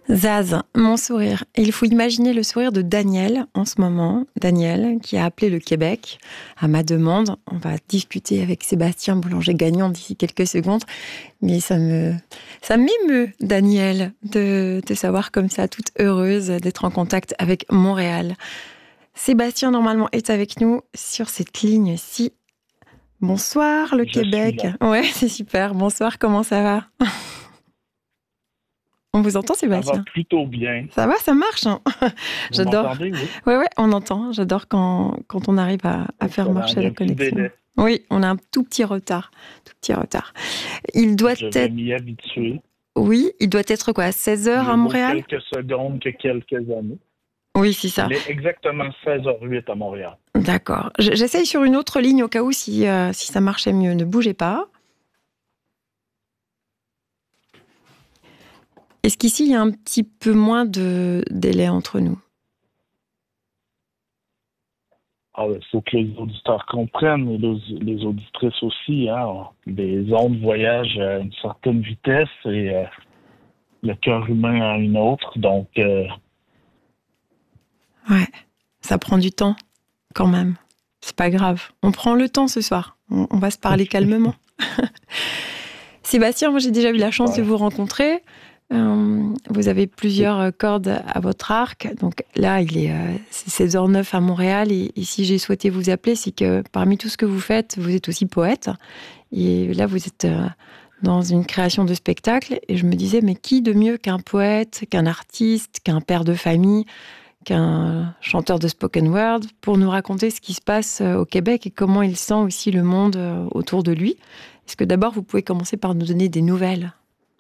Zaz, mon sourire. Il faut imaginer le sourire de Daniel en ce moment. Daniel, qui a appelé le Québec à ma demande. On va discuter avec Sébastien Boulanger-Gagnon d'ici quelques secondes. Mais ça m'émeut, Daniel, de te savoir comme ça, toute heureuse d'être en contact avec Montréal. Sébastien, normalement, est avec nous sur cette ligne-ci. Bonsoir, le Je suis Québec. là. Ouais, c'est super. Bonsoir, comment ça va? On vous entend, Ça va Sébastien? plutôt bien. Ça va, ça marche, hein. Vous J'adore. m'entendez, oui? Ouais, on entend. J'adore quand on arrive à faire Excellent. Il marcher y a la un petit connexion. délai. Oui, on a un tout petit retard. Tout petit retard. Il doit Je vais être, m'y habituer. oui, il doit être quoi, 16 heures à Mieux vaut Montréal? quelques secondes que quelques années. Oui, c'est ça. Il est exactement 16h08 à Montréal. D'accord. J'essaye sur une autre ligne au cas où si ça marchait mieux. Ne bougez pas. Est-ce qu'ici, il y a un petit peu moins de délai entre nous? Il faut que les auditeurs comprennent, et les auditrices aussi. Hein. Les ondes voyagent à une certaine vitesse et le cœur humain à une autre. Donc, Ouais, ça prend du temps quand même. C'est pas grave. On prend le temps ce soir. On va se parler calmement. Sébastien, moi j'ai déjà eu la chance de j'espère. vous rencontrer. Vous avez plusieurs cordes à votre arc. Donc là, c'est 16h09 à Montréal. Et si j'ai souhaité vous appeler, c'est que parmi tout ce que vous faites, vous êtes aussi poète. Et là, vous êtes dans une création de spectacle. Et je me disais, mais qui de mieux qu'un poète, qu'un artiste, qu'un père de famille, qu'un chanteur de spoken word pour nous raconter ce qui se passe au Québec et comment il sent aussi le monde autour de lui. Est-ce que d'abord, vous pouvez commencer par nous donner des nouvelles?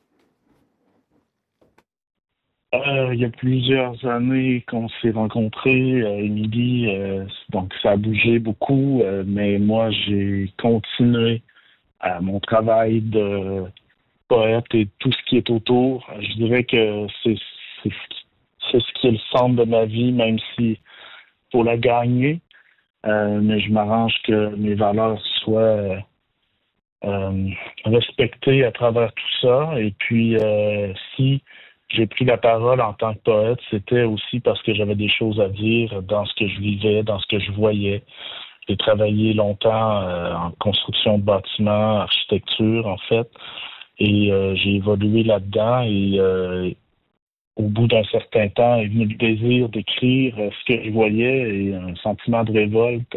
Il y a plusieurs années qu'on s'est rencontrés, Émilie, donc ça a bougé beaucoup, mais moi j'ai continué à mon travail de poète et tout ce qui est autour. Je dirais que c'est ce qui est le centre de ma vie, même si pour la gagner, mais je m'arrange que mes valeurs soient respectées à travers tout ça. Et puis si j'ai pris la parole en tant que poète, c'était aussi parce que j'avais des choses à dire dans ce que je vivais, dans ce que je voyais. J'ai travaillé longtemps en construction de bâtiments, architecture en fait, et j'ai évolué là-dedans. Et au bout d'un certain temps est venu le désir d'écrire ce que je voyais et un sentiment de révolte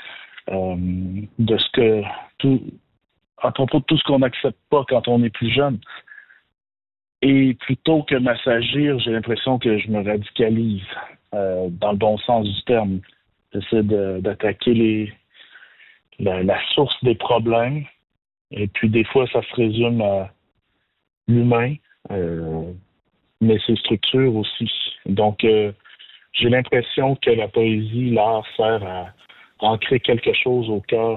de ce que tout, à propos de tout ce qu'on n'accepte pas quand on est plus jeune. Et plutôt que m'assagir, j'ai l'impression que je me radicalise dans le bon sens du terme. J'essaie d'attaquer la source des problèmes. Et puis des fois, ça se résume à l'humain, euh, mais ses structures aussi. Donc, j'ai l'impression que la poésie, l'art sert à ancrer quelque chose au cœur